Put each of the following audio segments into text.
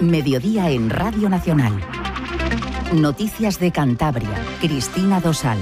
Mediodía en Radio Nacional. Noticias de Cantabria. Cristina Dosal.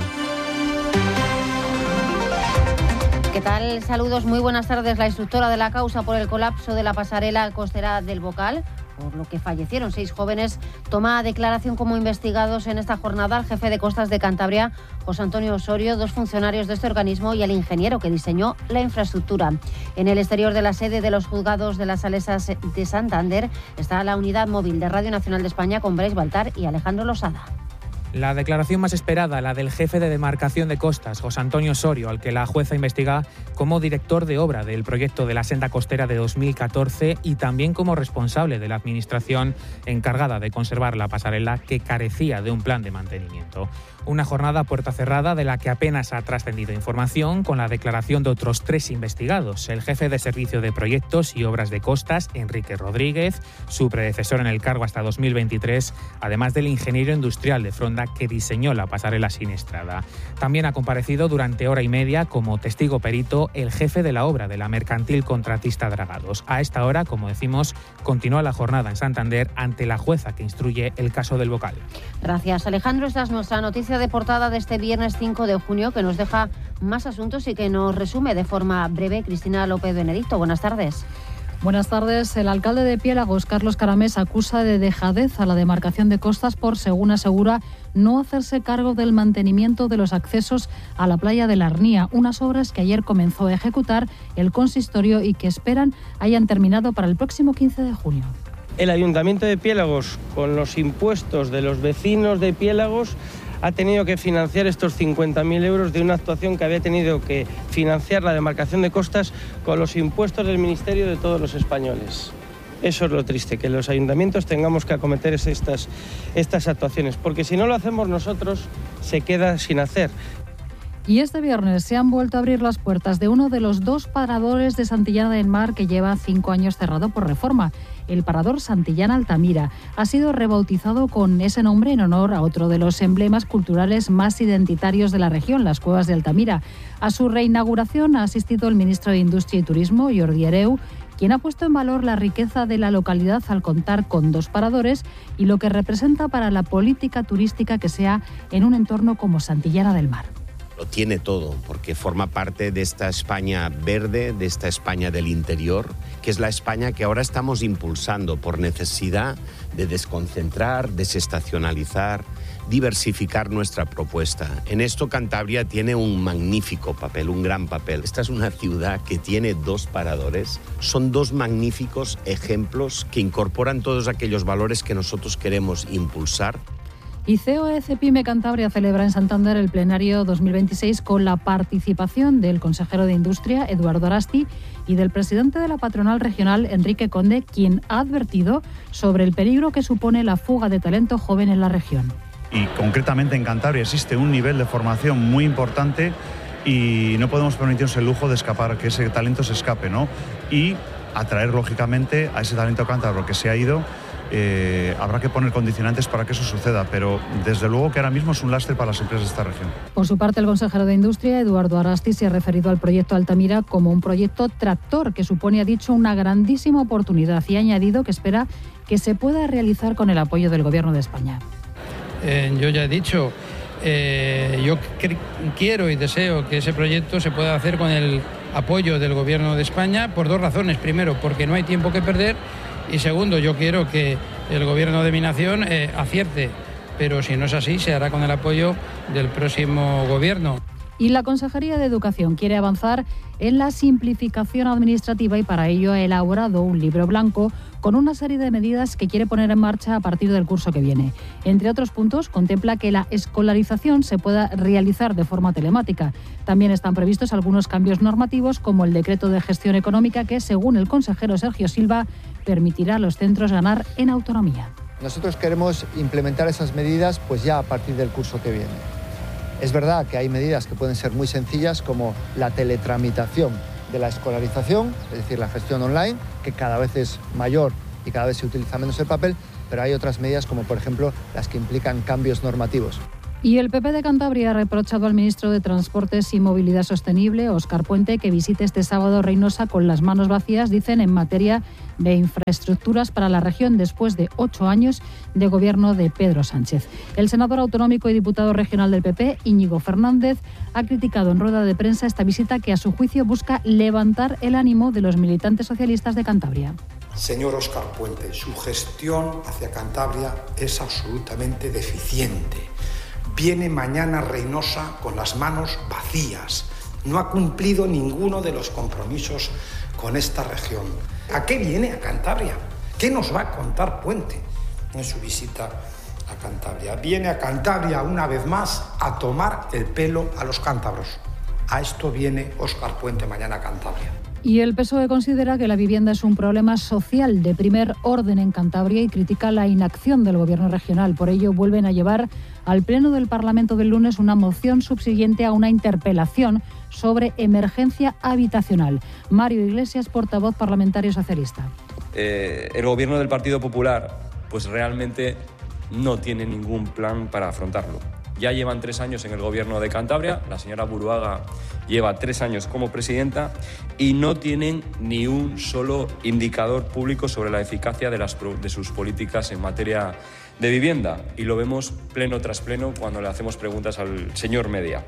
¿Qué tal? Saludos, muy buenas tardes. La instructora de la causa por el colapso de la pasarela costera del Bocal, por lo que fallecieron 6 jóvenes, toma declaración como investigados en esta jornada al jefe de Costas de Cantabria, José Antonio Osorio, 2 funcionarios de este organismo y el ingeniero que diseñó la infraestructura. En el exterior de la sede de los juzgados de las Salesas de Santander está la unidad móvil de Radio Nacional de España con Brais Baltar y Alejandro Losada. La declaración más esperada, la del jefe de demarcación de costas, José Antonio Osorio, al que la jueza investiga como director de obra del proyecto de la senda costera de 2014 y también como responsable de la administración encargada de conservar la pasarela, que carecía de un plan de mantenimiento. Una jornada a puerta cerrada de la que apenas ha trascendido información, con la declaración de otros 3 investigados: el jefe de servicio de proyectos y obras de costas, Enrique Rodríguez, su predecesor en el cargo hasta 2023, además del ingeniero industrial de Fronda que diseñó la pasarela siniestrada. También ha comparecido durante hora y media como testigo perito el jefe de la obra de la mercantil contratista Dragados. A esta hora, como decimos, continúa la jornada en Santander ante la jueza que instruye el caso del Bocal. Gracias, Alejandro. Esta es nuestra noticia de portada de este viernes 5 de junio, que nos deja más asuntos y que nos resume de forma breve Cristina López Benedicto. Buenas tardes. Buenas tardes. El alcalde de Piélagos, Carlos Caramés, acusa de dejadez a la demarcación de costas por, según asegura, no hacerse cargo del mantenimiento de los accesos a la playa de la Arnía, unas obras que ayer comenzó a ejecutar el consistorio y que esperan hayan terminado para el próximo 15 de junio. El Ayuntamiento de Piélagos, con los impuestos de los vecinos de Piélagos, ha tenido que financiar estos 50.000 euros de una actuación que había tenido que financiar la demarcación de costas con los impuestos del Ministerio de todos los españoles. Eso es lo triste, que los ayuntamientos tengamos que acometer estas actuaciones, porque si no lo hacemos nosotros, se queda sin hacer. Y este viernes se han vuelto a abrir las puertas de uno de los 2 paradores de Santillana del Mar que lleva 5 años cerrado por reforma. El parador Santillana Altamira ha sido rebautizado con ese nombre en honor a otro de los emblemas culturales más identitarios de la región, las cuevas de Altamira. A su reinauguración ha asistido el ministro de Industria y Turismo, Jordi Hereu, quien ha puesto en valor la riqueza de la localidad al contar con 2 paradores y lo que representa para la política turística que sea en un entorno como Santillana del Mar. Lo tiene todo, porque forma parte de esta España verde, de esta España del interior, que es la España que ahora estamos impulsando por necesidad de desconcentrar, desestacionalizar, diversificar nuestra propuesta. En esto Cantabria tiene un magnífico papel, un gran papel. Esta es una ciudad que tiene 2 paradores. Son 2 magníficos ejemplos que incorporan todos aquellos valores que nosotros queremos impulsar. Y COE-CEPIME Cantabria celebra en Santander el plenario 2026 con la participación del consejero de Industria, Eduardo Arasti, y del presidente de la patronal regional, Enrique Conde, quien ha advertido sobre el peligro que supone la fuga de talento joven en la región. Y concretamente en Cantabria existe un nivel de formación muy importante y no podemos permitirnos el lujo de escapar, que ese talento se escape, ¿no? Y atraer, lógicamente, a ese talento cántabro que se ha ido. Habrá que poner condicionantes para que eso suceda, pero desde luego que ahora mismo es un lastre para las empresas de esta región. Por su parte, el consejero de Industria, Eduardo Arasti, se ha referido al proyecto Altamira como un proyecto tractor que supone, ha dicho, una grandísima oportunidad y ha añadido que espera que se pueda realizar con el apoyo del Gobierno de España. Yo ya he dicho, yo quiero y deseo que ese proyecto se pueda hacer con el apoyo del Gobierno de España por 2 razones. Primero, porque no hay tiempo que perder. Y segundo, yo quiero que el gobierno de mi nación acierte, pero si no es así, se hará con el apoyo del próximo gobierno. Y la Consejería de Educación quiere avanzar en la simplificación administrativa y para ello ha elaborado un libro blanco con una serie de medidas que quiere poner en marcha a partir del curso que viene. Entre otros puntos, contempla que la escolarización se pueda realizar de forma telemática. También están previstos algunos cambios normativos, como el decreto de gestión económica que, según el consejero Sergio Silva, permitirá a los centros ganar en autonomía. Nosotros queremos implementar esas medidas pues ya a partir del curso que viene. Es verdad que hay medidas que pueden ser muy sencillas, como la teletramitación de la escolarización, es decir, la gestión online, que cada vez es mayor y cada vez se utiliza menos el papel, pero hay otras medidas como, por ejemplo, las que implican cambios normativos. Y el PP de Cantabria ha reprochado al ministro de Transportes y Movilidad Sostenible, Óscar Puente, que visite este sábado Reynosa con las manos vacías, dicen, en materia de infraestructuras para la región después de 8 años de gobierno de Pedro Sánchez. El senador autonómico y diputado regional del PP, Íñigo Fernández, ha criticado en rueda de prensa esta visita que a su juicio busca levantar el ánimo de los militantes socialistas de Cantabria. Señor Óscar Puente, su gestión hacia Cantabria es absolutamente deficiente. Viene mañana a Reynosa con las manos vacías. No ha cumplido ninguno de los compromisos con esta región. ¿A qué viene a Cantabria? ¿Qué nos va a contar Puente en su visita a Cantabria? Viene a Cantabria una vez más a tomar el pelo a los cántabros. A esto viene Óscar Puente mañana a Cantabria. Y el PSOE considera que la vivienda es un problema social de primer orden en Cantabria y critica la inacción del Gobierno regional. Por ello, vuelven a llevar al Pleno del Parlamento del lunes una moción subsiguiente a una interpelación sobre emergencia habitacional. Mario Iglesias, portavoz parlamentario socialista. El Gobierno del Partido Popular, pues realmente no tiene ningún plan para afrontarlo. Ya llevan 3 años en el Gobierno de Cantabria, la señora Buruaga lleva 3 años como presidenta y no tienen ni un solo indicador público sobre la eficacia de sus políticas en materia de vivienda. Y lo vemos pleno tras pleno cuando le hacemos preguntas al señor Media.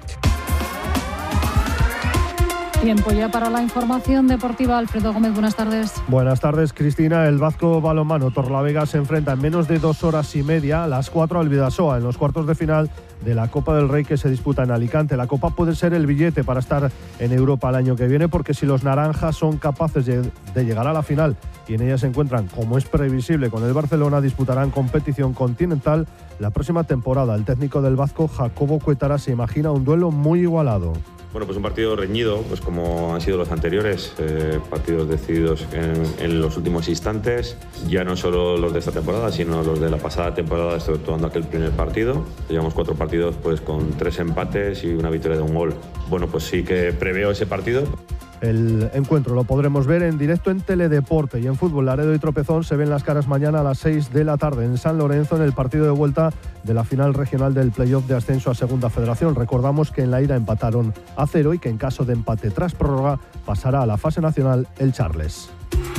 Tiempo ya para la información deportiva. Alfredo Gómez, buenas tardes. Buenas tardes, Cristina. El Vasco Balonmano Torlavega se enfrenta en menos de 2 horas y media a las 4 al Bidasoa en los cuartos de final de la Copa del Rey que se disputa en Alicante. La Copa puede ser el billete para estar en Europa el año que viene, porque si los naranjas son capaces de llegar a la final y en ella se encuentran, como es previsible, con el Barcelona, disputarán competición continental la próxima temporada. El técnico del Vasco, Jacobo Cuétara, se imagina un duelo muy igualado. Bueno, pues un partido reñido, pues como han sido los anteriores, partidos decididos en los últimos instantes, ya no solo los de esta temporada, sino los de la pasada temporada, exceptuando aquel primer partido. Llevamos 4 partidos pues con 3 empates y una victoria de 1 gol. Bueno, pues sí que preveo ese partido. El encuentro lo podremos ver en directo en Teledeporte. Y en fútbol, Laredo y Tropezón se ven las caras mañana a las 6 de la tarde en San Lorenzo, en el partido de vuelta de la final regional del playoff de ascenso a Segunda Federación. Recordamos que en la ida empataron a 0 y que en caso de empate tras prórroga pasará a la fase nacional el Charles.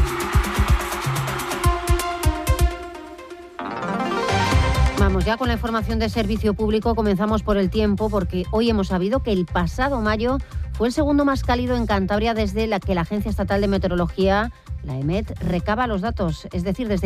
Vamos ya con la información de servicio público. Comenzamos por el tiempo, porque hoy hemos sabido que el pasado mayo fue el segundo más cálido en Cantabria desde que la Agencia Estatal de Meteorología, la EMET, recaba los datos, es decir, desde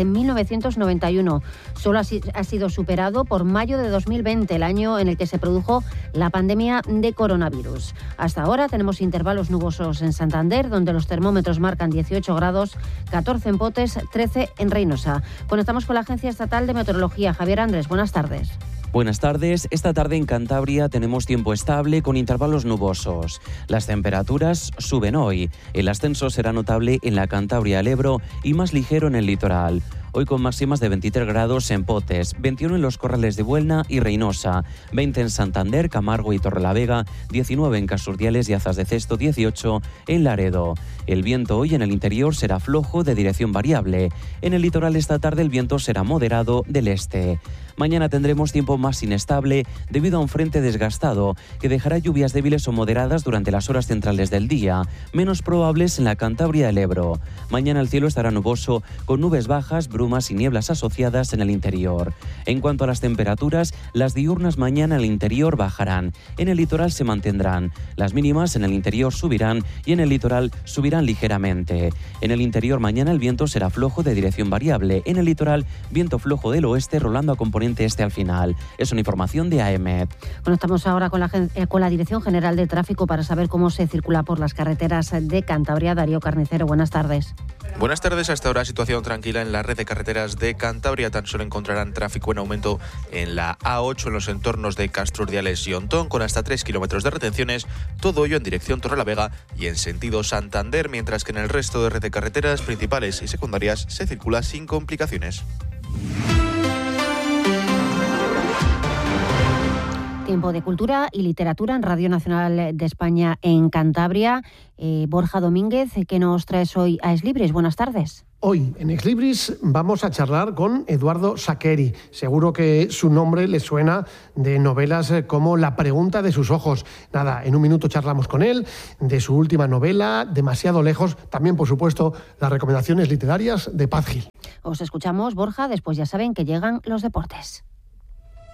1991. Solo ha sido superado por mayo de 2020, el año en el que se produjo la pandemia de coronavirus. Hasta ahora tenemos intervalos nubosos en Santander, donde los termómetros marcan 18 grados, 14 en Potes, 13 en Reynosa. Conectamos con la Agencia Estatal de Meteorología. Javier Andrés, buenas tardes. Buenas tardes. Esta tarde en Cantabria tenemos tiempo estable con intervalos nubosos. Las temperaturas suben hoy. El ascenso será notable en la Cantabria, el Ebro y más ligero en el litoral. Hoy con máximas de 23 grados en Potes, 21 en los Corrales de Buelna y Reynosa, 20 en Santander, Camargo y Torrelavega, 19 en Casurdiales y Azas de Cesto, 18 en Laredo. El viento hoy en el interior será flojo de dirección variable. En el litoral esta tarde el viento será moderado del este. Mañana tendremos tiempo más inestable debido a un frente desgastado que dejará lluvias débiles o moderadas durante las horas centrales del día, menos probables en la Cantabria del Ebro. Mañana el cielo estará nuboso con nubes bajas, brumas y nieblas asociadas en el interior. En cuanto a las temperaturas, las diurnas mañana en el interior bajarán, en el litoral se mantendrán, las mínimas en el interior subirán y en el litoral subirán ligeramente. En el interior mañana el viento será flojo de dirección variable, en el litoral viento flojo del oeste rolando a componente este al final. Es una información de AEMET. Conectamos ahora con la Dirección General de Tráfico para saber cómo se circula por las carreteras de Cantabria. Darío Carnicero, buenas tardes. Buenas tardes. Hasta ahora situación tranquila en la red de carreteras de Cantabria. Tan solo encontrarán tráfico en aumento en la A8 en los entornos de Castrurdiales y Ontón, con hasta 3 kilómetros de retenciones, todo ello en dirección Torrelavega y en sentido Santander, mientras que en el resto de red de carreteras principales y secundarias se circula sin complicaciones. Tiempo de cultura y literatura en Radio Nacional de España en Cantabria. Borja Domínguez, ¿qué nos traes hoy a Es Libres? Buenas tardes. Hoy en Exlibris vamos a charlar con Eduardo Sacheri. Seguro que su nombre le suena de novelas como La pregunta de sus ojos. Nada, en un minuto charlamos con él de su última novela, Demasiado lejos. También, por supuesto, las recomendaciones literarias de Paz Gil. Os escuchamos, Borja. Después ya saben que llegan los deportes.